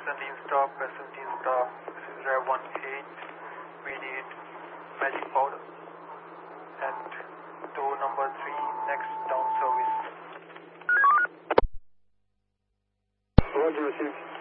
Passenger stop, this is Rev 18. We need magic powder. And door number 3, next down service. Roger, received.